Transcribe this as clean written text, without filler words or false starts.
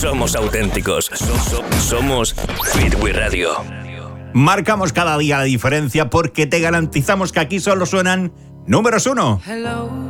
somos auténticos. Somos Hit With Radio. Marcamos cada día la diferencia porque te garantizamos que aquí solo suenan números 1. Hello.